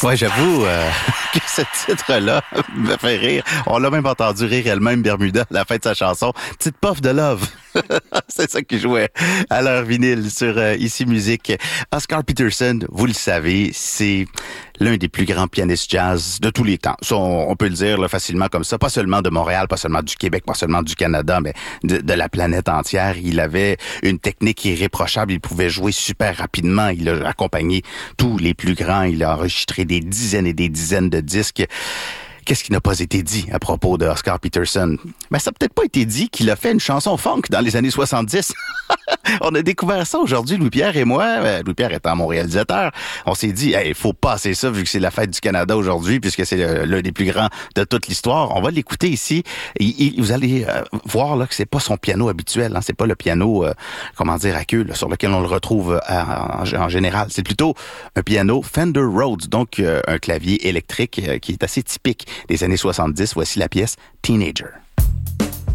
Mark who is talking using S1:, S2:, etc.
S1: Ouais, j'avoue que ce titre-là me fait rire. On l'a même entendu rire elle-même, Bermuda, à la fin de sa chanson. Petite puff de love. C'est ça qui jouait à l'heure vinyle sur Ici Musique. Oscar Peterson, vous le savez, c'est l'un des plus grands pianistes jazz de tous les temps. Ça, on peut le dire là, facilement comme ça. Pas seulement de Montréal, pas seulement du Québec, pas seulement du Canada, mais de la planète entière. Il avait une technique irréprochable. Il pouvait jouer super rapidement. Il a accompagné tous les plus grands. Il a enregistré des dizaines et des dizaines de disques. Qu'est-ce qui n'a pas été dit à propos de Oscar Peterson? Ben, ça n'a peut-être pas été dit qu'il a fait une chanson funk dans les années 70. On a découvert ça aujourd'hui, Louis-Pierre et moi. Louis-Pierre étant mon réalisateur, on s'est dit, il faut passer ça vu que c'est la fête du Canada aujourd'hui, puisque c'est l'un des plus grands de toute l'histoire. On va l'écouter ici. Vous allez voir là que c'est pas son piano habituel. Hein. C'est pas le piano, à queue, là, sur lequel on le retrouve en général. C'est plutôt un piano Fender Rhodes, donc un clavier électrique qui est assez typique des années 70. Voici la pièce Teenager.